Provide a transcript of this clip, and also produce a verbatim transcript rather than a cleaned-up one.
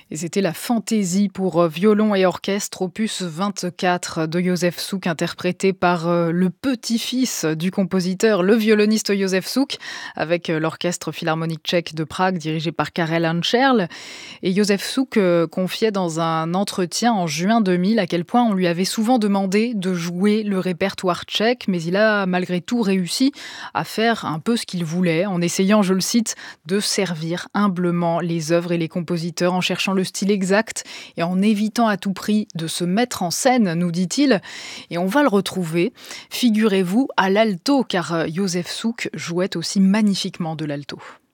Et c'était la fantaisie pour euh, violon et orchestre, opus vingt-quatre de Józef Suk, interprété par euh, le petit-fils du compositeur, le violoniste Józef Suk, avec euh, l'Orchestre philharmonique tchèque de Prague, dirigé par Karel Ančerl. Et Józef Suk euh, confiait dans un entretien en juin deux mille à quel point on lui avait souvent demandé de jouer le répertoire tchèque, mais il a malgré tout réussi à faire un peu ce qu'il voulait, en essayant, je le cite, de servir humblement les œuvres et les compositeurs, en cherchant le style exact et en évitant à tout prix de se mettre en scène, nous dit-il. Et on va le retrouver, figurez-vous, à l'alto, car euh, Józef Suk jouait aussi magnifiquement de l'alto.